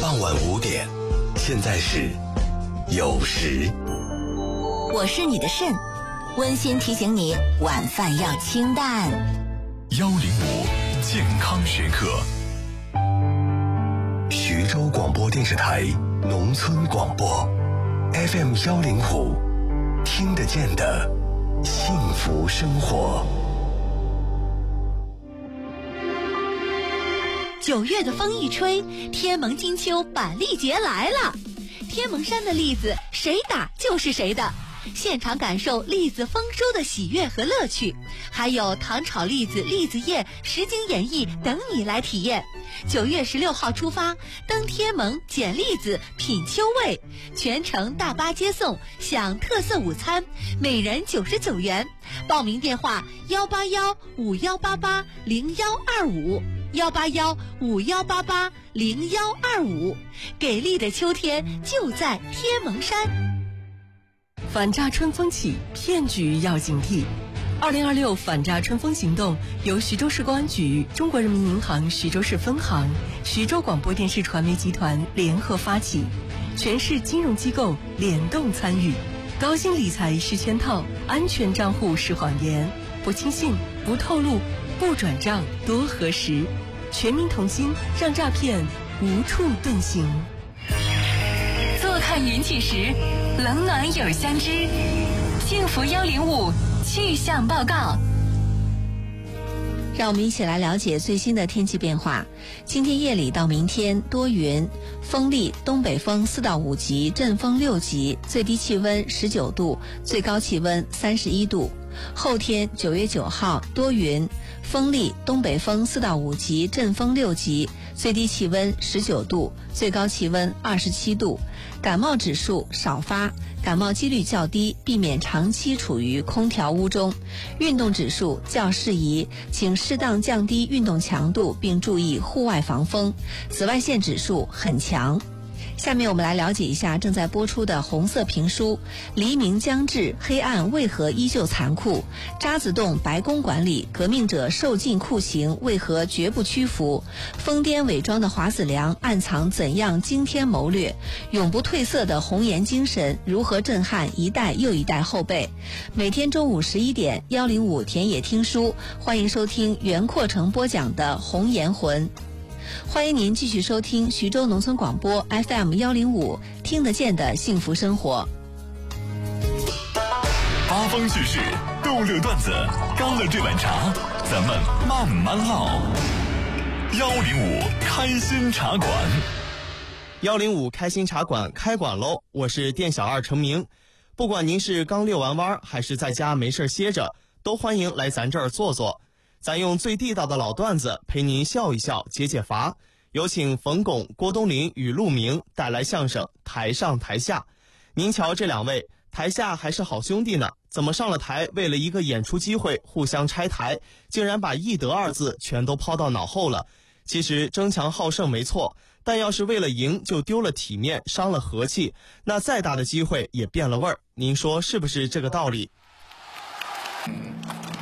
傍晚5点，现在是酉时。 我是你的肾，温馨提醒你晚饭要清淡。 105健康时刻，徐州广播电视台农村广播 FM 105，听得见的幸福生活。 9月的风一吹，天蒙金秋板栗节来了。天蒙山的栗子谁打就是谁的，现场感受栗子丰收的喜悦和乐趣，还有糖炒栗子、栗子宴、实景演绎等你来体验。9月16号出发，登天蒙捡栗子品秋味，全程大巴接送，享特色午餐，每人99元。报名电话18151880125，18151880125，给力的秋天就在天蒙山。 反诈春风起，骗局要警惕。2026反诈春风行动由徐州市公安局、中国人民银行徐州市分行、徐州广播电视传媒集团联合发起，全市金融机构联动参与。高薪理财是圈套，安全账户是谎言，不轻信，不透露，不转账，多核实。全民同心，让诈骗无处遁形。 坐看云起时，冷暖有相知。幸福105气象报告。 让我们一起来了解最新的天气变化。今天夜里到明天多云，风力东北风4到5级，阵风6级，最低气温19度，最高气温31度。后天9月9号多云，风力东北风4到5级，阵风6级，最低气温19度，最高气温27度。感冒指数少发，感冒几率较低，避免长期处于空调屋中。运动指数较适宜，请适当降低运动强度，并注意户外防风。紫外线指数很强。下面我们来了解一下正在播出的红色评书《黎明将至，黑暗为何依旧残酷》。渣滓洞白宫管理，革命者受尽酷刑，为何绝不屈服？疯癫伪装的华子良，暗藏怎样惊天谋略？永不褪色的红颜精神，如何震撼一代又一代后辈？每天中午11点，105田野听书，欢迎收听袁阔成播讲的《红颜魂》。欢迎您继续收听徐州农村广播 FM 105，听得见的幸福生活。 八方趣事，逗乐段子，干了这碗茶，咱们慢慢唠。105开心茶馆 ，105开心茶馆开馆喽！我是店小二程明。不管您是刚遛完弯，还是在家没事歇着，都欢迎来咱这儿坐坐。咱用最地道的老段子陪您笑一笑，解解乏。有请冯巩、郭冬临与陆明带来相声《台上台下》。您瞧这两位，台下还是好兄弟呢，怎么上了台为了一个演出机会互相拆台，竟然把义德2字全都抛到脑后了。其实争强好胜没错，但要是为了赢就丢了体面，伤了和气，那再大的机会也变了味儿。您说是不是这个道理？